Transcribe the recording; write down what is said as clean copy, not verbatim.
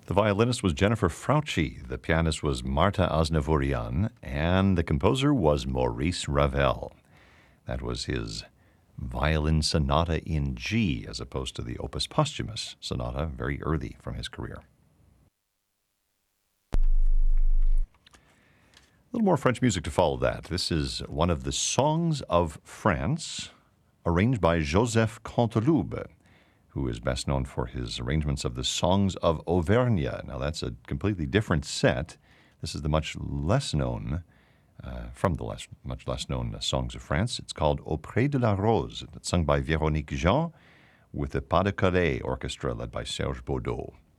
The violinist was Jennifer Frautschi, the pianist was Marta Aznavourian, and the composer was Maurice Ravel. That was his violin sonata in G, as opposed to the opus posthumous sonata, very early from his career. A little more French music to follow that. This is one of the Songs of France, arranged by Joseph Canteloube, who is best known for his arrangements of the Songs of Auvergne. Now, that's a completely different set. This is the much less known, much less known Songs of France. It's called Auprès de la Rose. It's sung by Véronique Jean with the Pas de Calais Orchestra led by Serge Baudot.